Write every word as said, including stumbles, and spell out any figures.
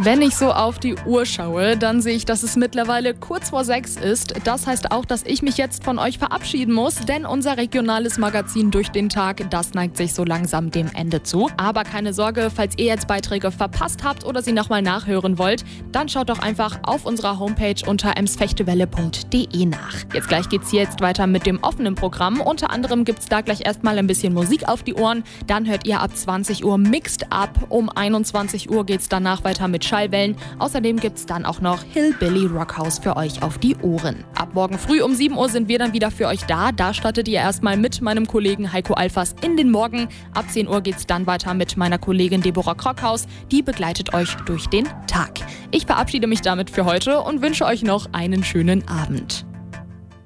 Wenn ich so auf die Uhr schaue, dann sehe ich, dass es mittlerweile kurz vor sechs ist. Das heißt auch, dass ich mich jetzt von euch verabschieden muss, denn unser regionales Magazin Durch den Tag, das neigt sich so langsam dem Ende zu. Aber keine Sorge, falls ihr jetzt Beiträge verpasst habt oder sie nochmal nachhören wollt, dann schaut doch einfach auf unserer Homepage unter emsfechtewelle punkt de nach. Jetzt gleich geht's hier jetzt weiter mit dem offenen Programm. Unter anderem gibt's da gleich erstmal ein bisschen Musik auf die Ohren. Dann hört ihr ab zwanzig Uhr Mixed Up. Um einundzwanzig Uhr geht's danach weiter mit Schallwellen. Außerdem gibt's dann auch noch Hillbilly Rockhouse für euch auf die Ohren. Ab morgen früh um sieben Uhr sind wir dann wieder für euch da. Da startet ihr erstmal mit meinem Kollegen Heiko Alfas in den Morgen. Ab zehn Uhr geht's dann weiter mit meiner Kollegin Deborah Krockhaus. Die begleitet euch durch den Tag. Ich verabschiede mich damit für heute und wünsche euch noch einen schönen Abend.